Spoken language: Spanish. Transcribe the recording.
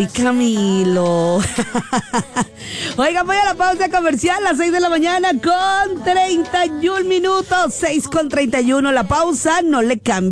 Ay, Camilo. Oiga, voy a la pausa comercial, las 6 de la mañana con 31 minutos. 6 con 31, la pausa, no le cambie.